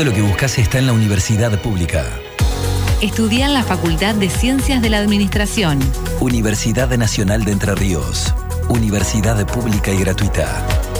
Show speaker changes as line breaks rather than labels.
Todo lo que buscas está en la Universidad Pública.
Estudia en la Facultad de Ciencias de la Administración.
Universidad Nacional de Entre Ríos. Universidad pública y gratuita.